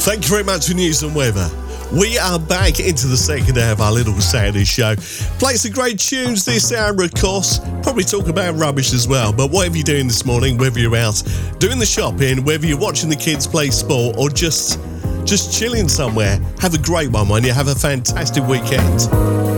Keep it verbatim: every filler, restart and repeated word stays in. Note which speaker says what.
Speaker 1: Thank you very much for news and weather. We are back into the second hour of our little Saturday show. Play some great tunes this hour, of course. Probably talk about rubbish as well. But whatever you're doing this morning, whether you're out doing the shopping, whether you're watching the kids play sport, or just just chilling somewhere, have a great one, won't you? Have a fantastic weekend.